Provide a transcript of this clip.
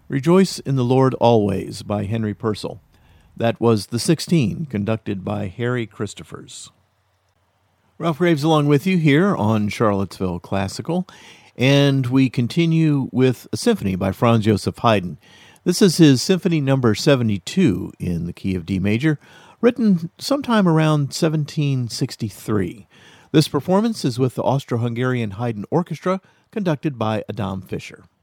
Rejoice in the Lord Always by Henry Purcell. That was the 16, conducted by Harry Christophers. Ralph Graves along with you here on Charlottesville Classical, and we continue with a symphony by Franz Joseph Haydn. This is his Symphony Number 72 in the key of D major, written sometime around 1763. This performance is with the Austro-Hungarian Haydn Orchestra, conducted by Adam Fischer.